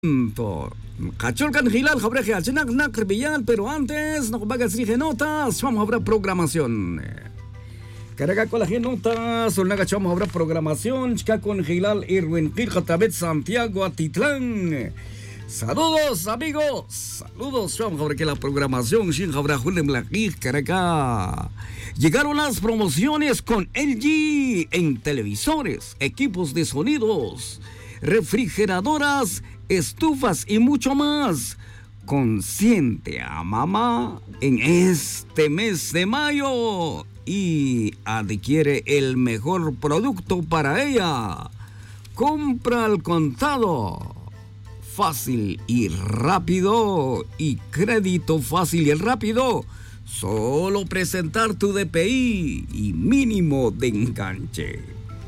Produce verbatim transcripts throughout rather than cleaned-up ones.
Cachulcan Gilal, Jabreje, Alchenak, Nakr, Villal, pero antes, no vagas rige notas, vamos a hablar programación. Caraga con las notas, un vamos a hablar programación, chica con Gilal, Irwin, Kirjatabet, Santiago, Atitlán. Saludos, amigos, saludos, vamos a ver que la programación, sin Jabra Julem Lakir, Caraga. Llegaron las promociones con L G en televisores, equipos de sonidos, refrigeradoras, estufas y mucho más. Consiente a mamá en este mes de mayo y adquiere el mejor producto para ella. Compra al contado, fácil y rápido, y crédito fácil y rápido. Solo presentar tu D P I y mínimo de enganche.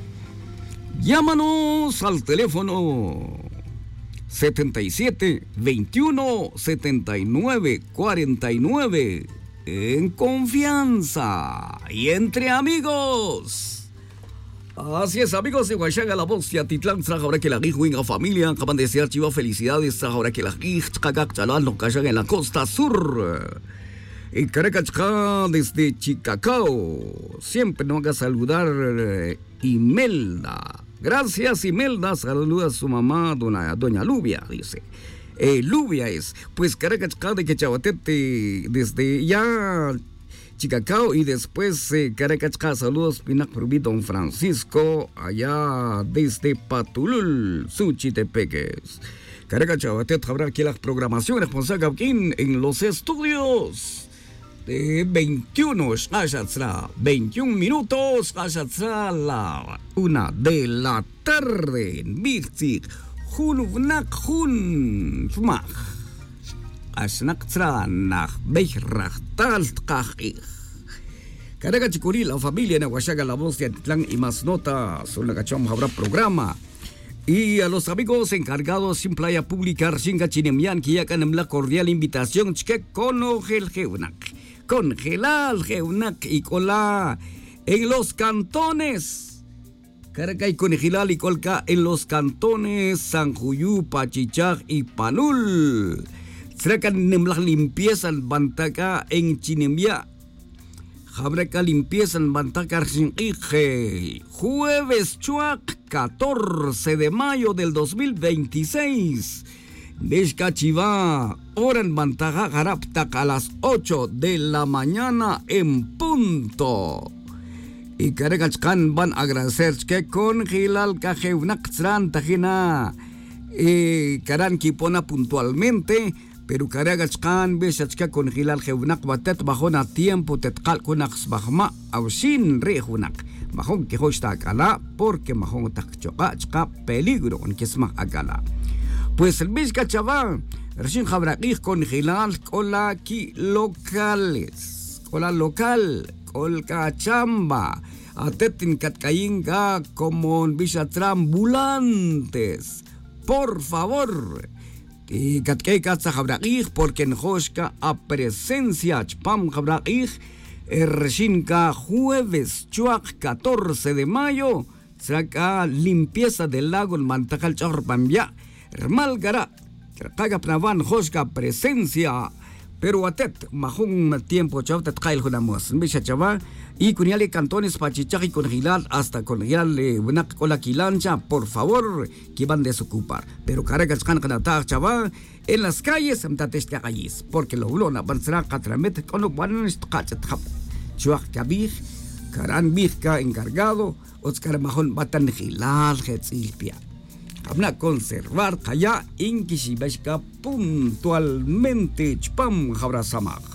Llámanos al teléfono setenta y siete, veintiuno, setenta y nueve, cuarenta y nueve en confianza y entre amigos. Así es, amigos de Huachaga, la voz de Atitlán, ahora que la guija familia, acaban de desear chiva felicidades, ahora que la guija no callan en la costa sur. En Caracachá, desde Chicacao, siempre nos haga saludar eh, Imelda. Gracias, Imelda. Saluda a su mamá, doña, doña Lubia, dice. Eh, Lubia es, pues Caracachá de Quechahuatete, desde ya Chicacao, y después eh, Caracachá, saludos, Pinac Rubí, don Francisco, allá desde Patulul, Suchitepeques. Caracachá, habrá aquí la programación responsable aquí en los estudios. De veintiuno, veintiún minutos, hasta la una de la tarde en Birzik, Hunuvnak Hun, Fmach, Asnaktra, Nach, Beirach, Taltkaj. Caracachicuri, la familia en Huachaga, la voz de Atitlán y más notas, son la cachón, habrá programa. Y a los amigos encargados sin playa pública, Archinga Chinemian, que ya canem la cordial invitación, Chque Cono Gel Geunak. Con Gelal, Geunak y Cola en los cantones. Caraca y con Gelal y Colca en los cantones San Juyú, Pachichaj y Panul. Tracan nemla limpieza en Bantaca en Chinemia. Jabreca limpieza en Bantaca sin Ige. Jueves Chuac, catorce de mayo del dos mil veintiséis. Descachiva, hora en Bantaja Garaptac a las ocho de la mañana en punto. Y Caracachcan van a agradecer que con Gilal Cajeunaxran Tajina y Caran Kipona puntualmente, pero Caracachcan besachka con Gilal Jeunak batet bajona tiempo tetkal kunax bajma au sin rejunak. Majón que hosta acala porque majón takchoka peligro en que esma acala. Pues el Vizca Chaván, recién Jabraquij con Gilal, cola aquí locales, cola local, colca chamba, atetin catcayinga como en Vizcatra ambulantes, por favor. Y catcay catza Jabraquij, porque en Joshka a presencia, chpam Jabraquij, recién jueves, chuac, catorce de mayo, saca limpieza del lago en Mantacal Chorpambia. Malgara, Caga Pravan, Joshka, presencia, pero atet, majón tiempo, chautat, Kail Hunamos, Misha Chava, y Cuniale Cantones, Pachichaji con Gilal, hasta con Gilal, Bunak Cola Quilancha, por favor, que van a desocupar. Pero Caracas Canata Chava, en las calles, Amtatesca Calles, porque lo ulona, Bansra, Catramet, con los Banes, Kachatap, Chuach Kabij, Karan Bijka, encargado, Oscar Majón, Batan Gilal, Hetzilpia. Habla conservar allá en Kishibashka puntualmente chpam jabra samaj.